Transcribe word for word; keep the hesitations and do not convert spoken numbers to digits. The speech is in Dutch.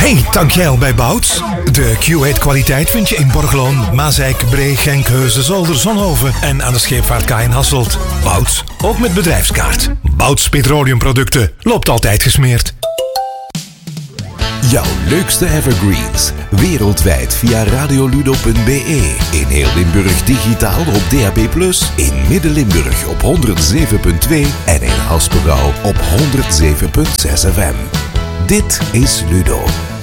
Hey, tankjeel bij Bouts. De Q acht kwaliteit vind je in Borgeloon, Maasijk, Bree, Genk, Heusden, Zolder, Zonhoven en aan de scheepvaartkaai in Hasselt. Bouts, ook met bedrijfskaart. Bouts Petroleumproducten, loopt altijd gesmeerd. Jouw leukste evergreens, wereldwijd via radioludo punt b e. In heel Limburg digitaal op D A B plus, in Midden-Limburg op honderd zeven punt twee en in Haspengouw op honderd zeven punt zes F M. Dit is Ludo.